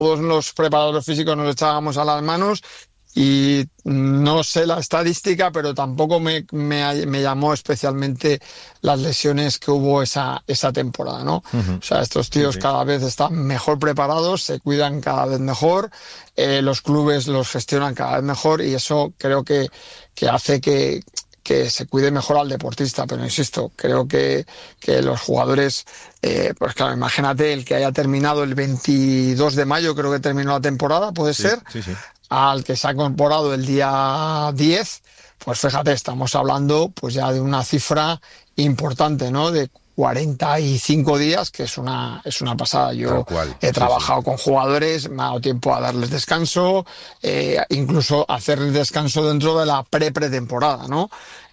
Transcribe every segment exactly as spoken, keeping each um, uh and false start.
todos los preparadores físicos nos echábamos a las manos. Y no sé la estadística, pero tampoco me, me, me llamó especialmente las lesiones que hubo esa, esa temporada, ¿no? Uh-huh. O sea, estos tíos sí, sí. cada vez están mejor preparados, se cuidan cada vez mejor, eh, los clubes los gestionan cada vez mejor y eso creo que, que hace que, que se cuide mejor al deportista. Pero insisto, creo que, que los jugadores, eh, pues claro, imagínate el que haya terminado el veintidós de mayo, creo que terminó la temporada, ¿puede sí, ser? Sí, sí. Al que se ha incorporado el día diez, pues fíjate, estamos hablando pues ya de una cifra importante, ¿no? De cuarenta y cinco días, que es una es una pasada. Yo he sí, trabajado sí. con jugadores, me ha dado tiempo a darles descanso, eh, incluso hacerles descanso dentro de la pre-pretemporada, ¿no?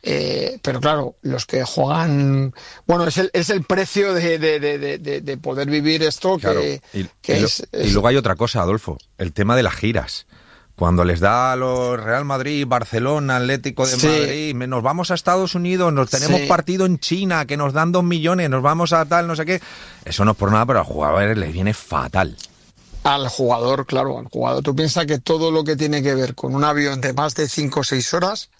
Eh, pero claro, los que juegan, bueno, es el es el precio de, de, de, de, de poder vivir esto que, claro. y, que y, es, lo, es... y luego hay otra cosa, Adolfo, el tema de las giras. Cuando les da a los Real Madrid, Barcelona, Atlético de sí. Madrid, nos vamos a Estados Unidos, nos tenemos sí. partido en China, que nos dan dos millones, nos vamos a tal, no sé qué. Eso no es por nada, pero a los jugadores les viene fatal. Al jugador, claro, al jugador. Tú piensas que todo lo que tiene que ver con un avión de más de cinco o seis horas,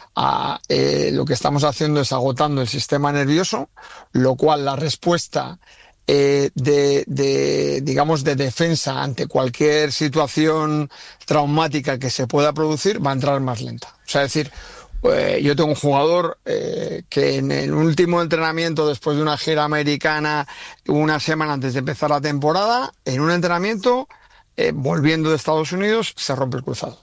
a, eh, lo que estamos haciendo es agotando el sistema nervioso, lo cual la respuesta... Eh, de, de, digamos, de defensa ante cualquier situación traumática que se pueda producir va a entrar más lenta. O sea, es decir, eh, yo tengo un jugador eh, que en el último entrenamiento después de una gira americana, una semana antes de empezar la temporada, en un entrenamiento, eh, volviendo de Estados Unidos, se rompe el cruzado.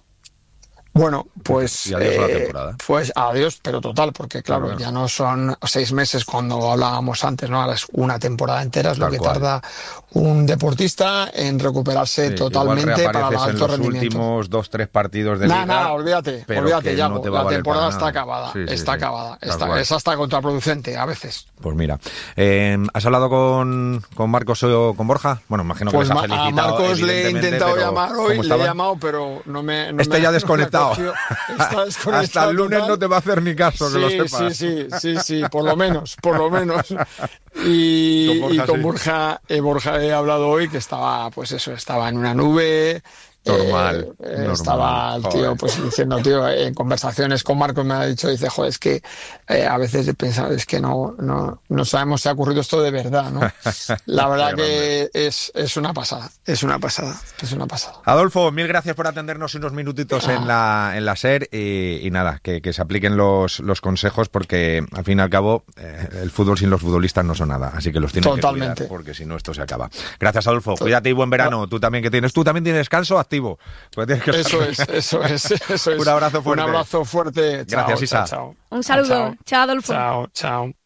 Bueno, pues y adiós eh, a la temporada. Pues adiós, pero total, porque claro, claro, ya no son seis meses cuando hablábamos antes, ¿no? Ahora es una temporada entera, es Tal lo que cual. tarda un deportista en recuperarse sí, totalmente para el alto en los rendimiento. Últimos dos, tres partidos de Nada, liga. nada, olvídate, olvídate, ya, no la temporada está acabada, sí, sí, está sí, acabada, está, es hasta contraproducente a veces. Pues mira, eh, ¿has hablado con, con Marcos o con Borja? Bueno, imagino que pues les ha felicitado. A Marcos le he intentado llamar hoy, le he llamado, pero no me... No este me, ya desconectado. No Hasta el lunes total. No te va a hacer ni caso, sí, que lo sepas. Sí, sí, sí, sí, por lo menos, por lo menos. Y con Borja, y con sí. Borja, eh, Borja he hablado hoy que estaba, pues eso, estaba en una nube. Normal, eh, normal. Estaba el tío pues diciendo, tío, en conversaciones con Marcos me ha dicho, dice, joder, es que eh, a veces he pensado, es que no, no, no sabemos si ha ocurrido esto de verdad, ¿no? La verdad que es, es una pasada, es una pasada, es una pasada. Adolfo, mil gracias por atendernos unos minutitos ah. en la en la SER y, y nada, que, que se apliquen los, los consejos porque al fin y al cabo eh, el fútbol sin los futbolistas no son nada, así que los tienen Totalmente. que cuidar porque si no esto se acaba. Gracias, Adolfo, cuídate y buen verano, tú también que tienes, tú también tienes descanso activo. Pues que eso es, eso es, eso es. Un abrazo fuerte. Un abrazo fuerte. Chao, Gracias, Isa. Chao, chao. Un saludo. Chao, chao Adolfo. Chao, chao.